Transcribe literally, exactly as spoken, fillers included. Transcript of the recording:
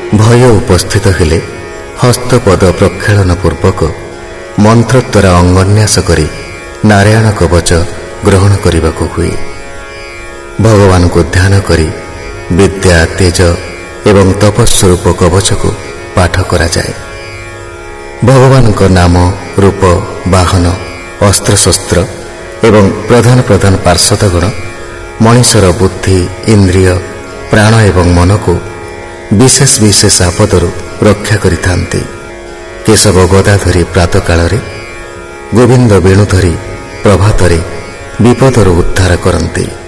ଭୟ ଉପସ୍ଥିତ ହେଲେ ହସ୍ତପଦ ପ୍ରକ୍ଷାଳନ ପୂର୍ବକ ମନ୍ତ୍ର ଦ୍ୱାରା ଅଙ୍ଗନ୍ୟାସ କରି ନାରାୟଣ କବଚ ଗ୍ରହଣ କରିବାକୁ ହୁଏ। ଭଗବାନଙ୍କୁ ଧ୍ୟାନ କରି ବିଦ୍ୟା, ତେଜ ଏବଂ ତପସ୍ୱରୂପ କବଚକୁ ପାଠ କରାଯାଏ। ଭଗବାନଙ୍କ ନାମ, ରୂପ, ବାହନ, ଅସ୍ତ୍ରଶସ୍ତ୍ର ଏବଂ ପ୍ରଧାନ ପ୍ରଧାନ ପାର୍ଷଦଗଣ ମଣିଷର ବୁଦ୍ଧି, ଇନ୍ଦ୍ରିୟ, ପ୍ରାଣ ଏବଂ ମନକୁ ବିଶେଷ ବିଶେଷ ଆପଦରୁ ରକ୍ଷା କରିଥାନ୍ତି। କେଶବ ଗଦା ଧରି ପ୍ରାତଃକାଳରେ, ଗୋବିନ୍ଦ ବେଣୁ ଧରି ପ୍ରଭାତରେ ବିପଦରୁ ଉଦ୍ଧାର କରନ୍ତି।